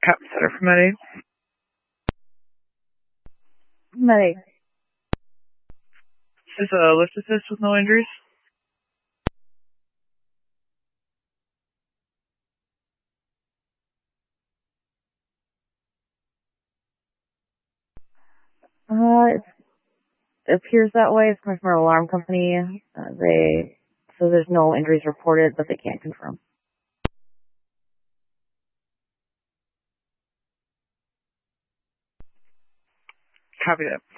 Captain Center for Med-Aid. Med-Aid. This is a lift assist with no injuries. It appears that way. It's coming from our alarm company. So there's no injuries reported, but they can't confirm. Copy that.